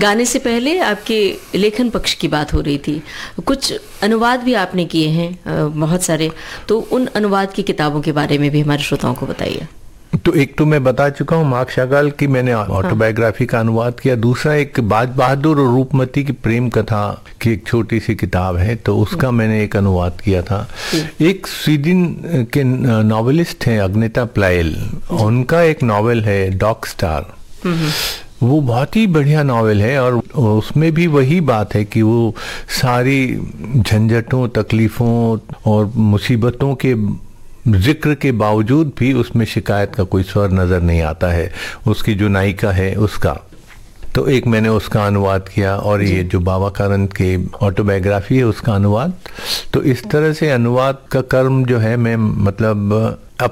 गाने से पहले आपके लेखन पक्ष की बात हो रही थी, कुछ अनुवाद भी आपने किए हैं बहुत सारे, तो उन अनुवाद की किताबों के बारे में भी हमारे श्रोताओं को बताइए। तो एक तो मैं बता चुका हूँ मार्क शागाल की मैंने ऑटोबायोग्राफी का अनुवाद किया। दूसरा एक बाज बहादुर और रूपमती की प्रेम कथा की एक छोटी सी किताब है, तो उसका मैंने एक अनुवाद किया था। एक स्वीडन के नॉवेलिस्ट हैं अग्नेता प्लाइल, उनका एक नॉवेल है डॉग स्टार, वो बहुत ही बढ़िया नॉवेल है और उसमें भी वही बात है कि वो सारी झंझटों, तकलीफ़ों और मुसीबतों के जिक्र के बावजूद भी उसमें शिकायत का कोई स्वर नज़र नहीं आता है, उसकी जो नायिका है उसका। तो एक मैंने उसका अनुवाद किया और ये जो बाबा कारंत के ऑटोबायोग्राफी है उसका अनुवाद। तो इस तरह से अनुवाद का कर्म जो है मैं मतलब